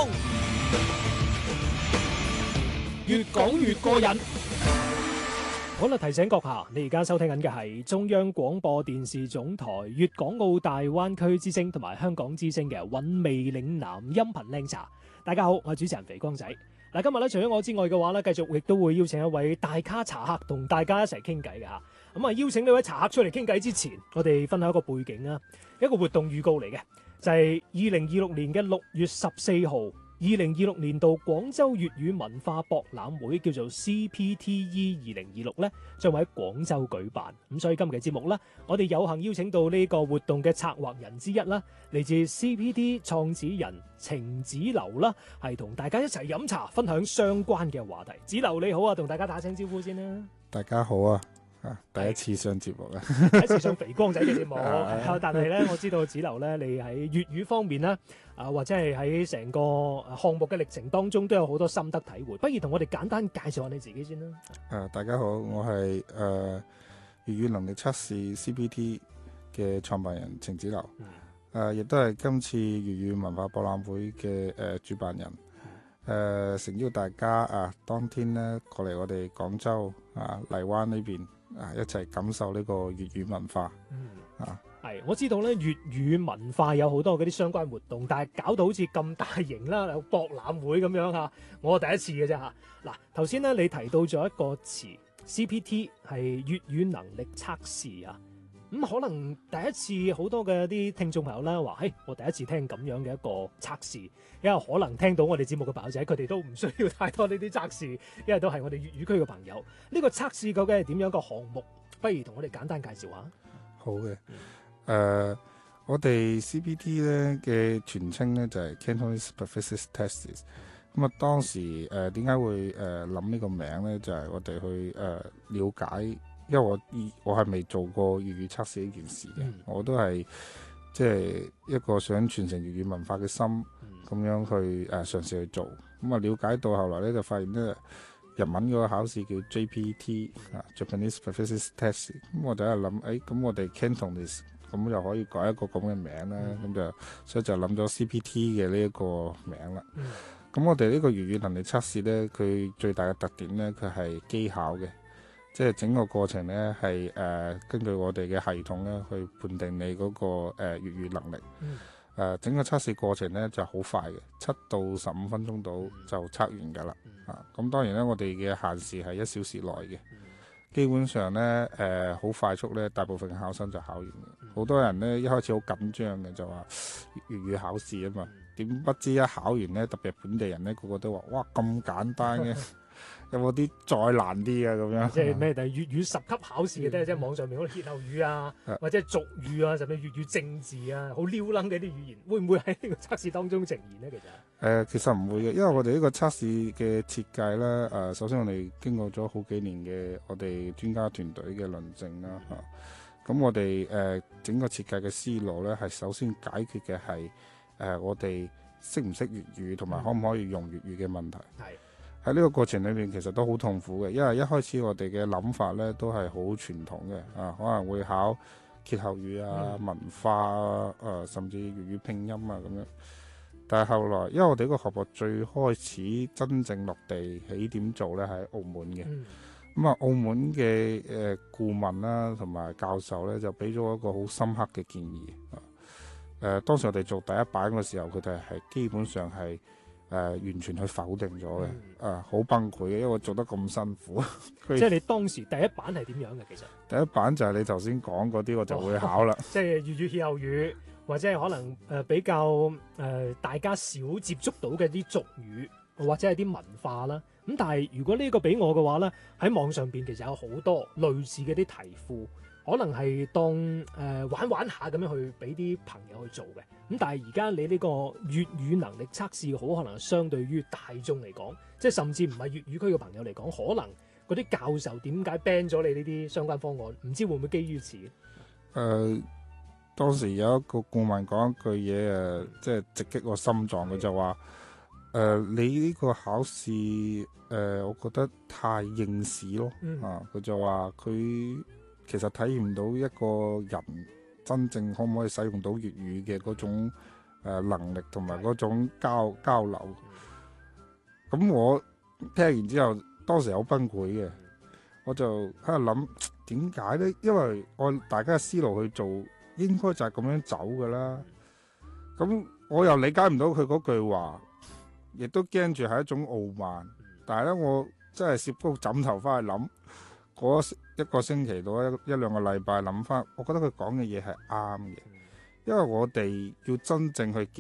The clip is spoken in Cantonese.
風，越講越過癮。好啦，提醒閣下，你而家收聽緊嘅係中央廣播電視總台粵港澳大灣區之聲同埋香港之聲嘅韻味嶺南音頻靚茶。大家好，我係主持人肥光仔。嗱，今日咧除咗我之外嘅話咧，繼續亦都會邀請一位大咖茶客同大家一齊傾偈嘅嚇。咁啊，邀請呢位茶客出嚟傾偈之前，我哋分享一個背景啊，一個活動預告嚟嘅，就係2026年嘅6月14號，2026年度廣州粵語文化博覽會叫做 CPTE 2026咧，將會喺廣州舉辦。咁所以今期節目咧，我哋有幸邀請到呢個活動嘅策劃人之一啦，嚟自 CPT 創始人程子流啦，係同大家一齊飲茶，分享相關嘅話題。子流你好啊，同大家打聲招呼先啦。 大家好啊！第一次上節目啊， 第一次上肥光仔嘅節目。但係咧，我知道子流咧，你喺粵語方面咧，或者係喺成個項目嘅歷程當中，都有好多心得體會。不如同我哋簡單介紹下你自己先啦。 大家好，我係粵語能力測試 CPT 嘅創辦人程子流，亦都係今次粵語文化博覽會嘅主辦人。誠邀大家當天咧過嚟我哋廣州荔灣呢邊一齊感受呢個粵語文化。 係，我知道咧粵語文化有好多嗰啲相關活動，但係搞到好似咁大型啦，有博覽會咁樣嚇，我第一次嘅啫嚇。嗱，頭先咧你提到咗一個詞 CPT 係粵語能力測試啊。咁可能第一次好多嘅啲聽眾朋友咧話，嘿，我第一次聽咁樣嘅一個測試，因為可能聽到我哋節目嘅朋友仔，佢哋都唔需要太多呢啲測試，因為都係我哋粵語區嘅朋友。呢個測試究竟係點樣一個項目？不如同我哋簡單介紹下。 好嘅，我哋 CPT 咧嘅全稱咧就係 Cantonese Proficiency Test。咁啊，當時點解會諗呢個名咧？就係我哋去了解。因為我係未做過粵語測試呢件事嘅，我都係即係一個想傳承粵語文化嘅心，咁樣去嘗試去做。咁啊，了解到後來咧，就發現咧日文嗰個考試叫 JPT Japanese Proficiency Test。咁我就喺度諗，咁我哋 Cantonese 咁就可以改一個咁嘅名啦。咁就所以就諗咗 CPT 嘅呢一個名啦。咁我哋呢個粵語能力測試咧，佢最大嘅特點咧，佢係機考嘅。即係整個過程咧，係根據我哋嘅系統咧去判定你嗰個粵語能力。整個測試過程咧就好快嘅，7到15分鐘到就測完㗎啦。咁當然咧，我哋嘅限時係1小時內嘅。基本上咧好快速咧，大部分嘅考生就考完嘅。好多人咧一開始好緊張嘅，就話粵語考試啊嘛，點不知一考完咧，特別係本地人咧，個個都話哇咁簡單嘅。有冇啲再難啲啊？咁樣即係咩？但係粵語10級考試嘅啫，即係網上面嗰啲歇後語啊，或者係俗語啊，甚至粵語政治啊，好撩楞嘅啲語言，會唔會喺呢個測試當中呈現咧？ 其實唔會嘅，因為我哋呢個測試嘅設計咧，首先我哋經過咗好幾年嘅我哋專家團隊嘅論證啦，咁我哋整個設計嘅思路咧，係首先解決嘅係我哋識唔識粵語，同埋可唔可以用粵語嘅問題。喺呢個過程裏面，其實都好痛苦嘅，因為一開始我哋嘅諗法咧都係好傳統嘅，可能會考歇後語啊、文化啊，甚至粵語拼音啊咁樣。但係後來，因為我哋呢個項目最開始真正落地起點做咧喺澳門嘅，咁澳門嘅顧問啦同埋教授咧就俾咗一個好深刻嘅建議。當時我哋做第一版嘅時候，佢哋係基本上係完全去否定咗嘅，好崩潰嘅，因為我做得咁辛苦。 即係你當時第一版係點樣嘅？其實第一版就係你頭先講嗰啲，我就會考啦。 即係粵語歇後語，或者係可能比較大家少接觸到嘅啲俗語，或者係啲文化啦。咁但係如果呢個俾我嘅話咧，喺網上邊其實有好多類似嘅啲題庫。可能係當玩玩下咁樣去俾啲朋友去做嘅，咁但係而家你呢個粵語能力測試好可能相對於大眾嚟講，即係甚至唔係粵語區嘅朋友嚟講，可能嗰啲教授點解 ban 咗你呢啲相關方案？唔知會唔會基於此？ 當時有一個顧問講一句嘢即係直擊我心臟，佢就話你呢個考試我覺得太應試咯。佢就話佢其實體驗唔到一個人真正可唔可以使用到粵語嘅嗰種能力同埋嗰種交流。咁我聽完之後，當時好崩潰嘅，我就喺度諗點解呢？因為按大家嘅思路去做，應該就係咁樣走㗎啦。咁我又理解唔到佢嗰句話，亦都驚住係一種傲慢。但係咧，我真係攝高枕頭翻去諗，嗰一個星期到一兩個禮拜諗翻，我覺得佢講嘅嘢係啱嘅，因為我哋要真正去